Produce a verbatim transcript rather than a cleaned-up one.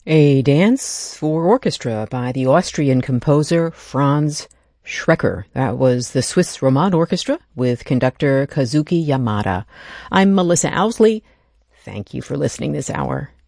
A Dance for Orchestra by the Austrian composer Franz Schreker. That was the Swiss Romand Orchestra with conductor Kazuki Yamada. I'm Melissa Owsley. Thank you for listening this hour.